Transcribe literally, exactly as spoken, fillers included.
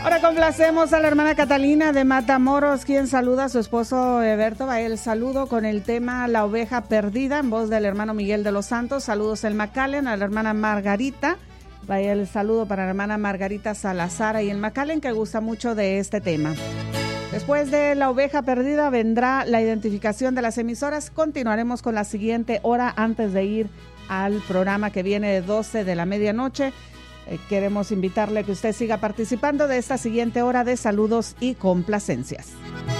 Ahora complacemos a la hermana Catalina de Matamoros, quien saluda a su esposo Eberto. Va el saludo con el tema La Oveja Perdida, en voz del hermano Miguel de los Santos. Saludos el McAllen, a la hermana Margarita. Vaya el saludo para la hermana Margarita Salazar y el McAllen, que gusta mucho de este tema. Después de La Oveja Perdida vendrá la identificación de las emisoras. Continuaremos con la siguiente hora antes de ir al programa que viene de doce de la medianoche. Eh, queremos invitarle a que usted siga participando de esta siguiente hora de saludos y complacencias.